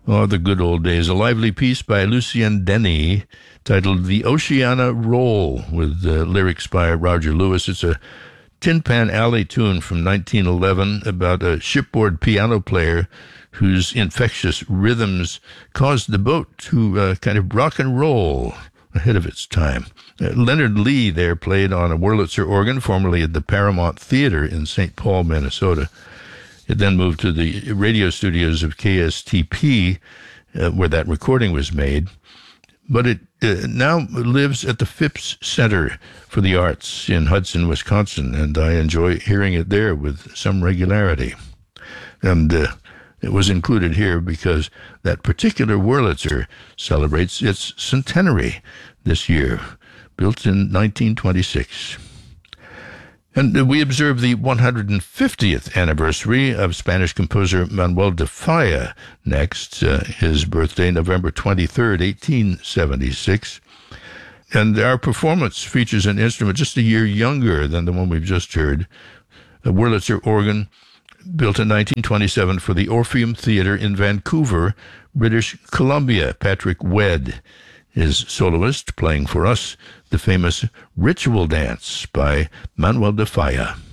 Oh, the good old days. A lively piece by Lucien Denny titled The Oceana Roll with lyrics by Roger Lewis. It's a Tin Pan Alley tune from 1911 about a shipboard piano player whose infectious rhythms caused the boat to kind of rock and roll ahead of its time. Leonard Lee there played on a Wurlitzer organ, formerly at the Paramount Theater in St. Paul, Minnesota. It then moved to the radio studios of KSTP, where that recording was made. But it now lives at the Phipps Center for the Arts in Hudson, Wisconsin, and I enjoy hearing it there with some regularity. And it was included here because that particular Wurlitzer celebrates its centenary this year, built in 1926. And we observe the 150th anniversary of Spanish composer Manuel de Falla next, his birthday, November 23rd, 1876. And our performance features an instrument just a year younger than the one we've just heard, a Wurlitzer organ built in 1927 for the Orpheum Theatre in Vancouver, British Columbia. Patrick Wedd is soloist, playing for us the famous Ritual Dance by Manuel de Falla.